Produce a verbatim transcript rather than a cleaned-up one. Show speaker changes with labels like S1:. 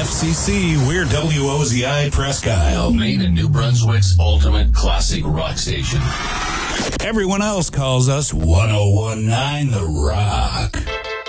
S1: F C C, we're W O Z I Presque Isle,
S2: Maine and New Brunswick's ultimate classic rock station.
S1: Everyone else calls us one oh one nine The Rock.